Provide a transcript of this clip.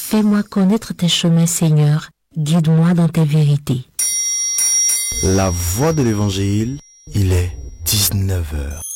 Fais-moi connaître tes chemins, Seigneur. Guide-moi dans tes vérités. La voix de l'évangile, il est 19h.